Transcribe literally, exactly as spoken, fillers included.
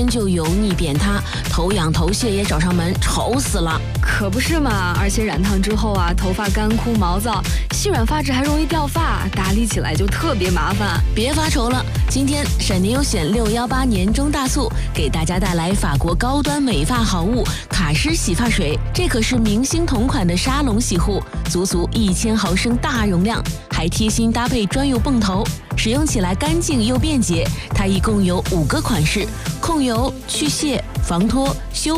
就油腻扁塌，头痒头屑也找上门，愁死了。 可不是嘛，而且染烫之后啊，头发干枯毛躁，细软发质还容易掉发，打理起来就特别麻烦。 别发愁了，今天闪电优选六一八年中大促给大家带来法国高端美发好物卡诗洗发水，这可是明星同款的沙龙洗护，足足一千毫升大容量，还贴心搭配专用泵头，使用起来干净又便捷。它一共有五个款式，控油、去屑、防脱、修